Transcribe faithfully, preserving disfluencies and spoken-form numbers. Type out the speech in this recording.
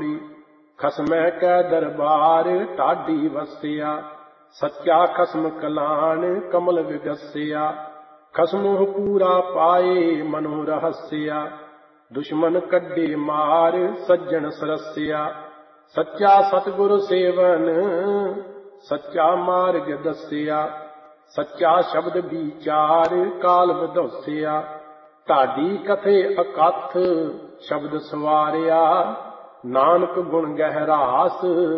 ਪੌੜੀ। ਖਸਮੈ ਕੈ ਦਰਬਾਰ ਢਾਡੀ ਵਸਿਆ, ਸੱਚਾ ਖਸਮ ਕਲਾਣ ਕਮਲ ਵਿਗਸਿਆ। ਖਸਮੁ ਪੂਰਾ ਪਾਏ ਮਨੋ ਰਹਸਿਆ, ਦੁਸ਼ਮਨ ਕੱਢੇ ਮਾਰ ਸੱਜਣ ਸਰਸਿਆ। ਸੱਚਾ ਸਤਿਗੁਰ ਸੇਵਨ ਸੱਚਾ ਮਾਰਗ ਦੱਸਿਆ, ਸੱਚਾ ਸ਼ਬਦ ਵਿਚਾਰ ਕਾਲ ਵਧੋਸਿਆ। ਢਾਡੀ ਕਥੇ ਅਕਥ ਸ਼ਬਦ ਸਵਾਰਿਆ, ਨਾਨਕ ਗੁਣ ਗਹਿਰਾਸ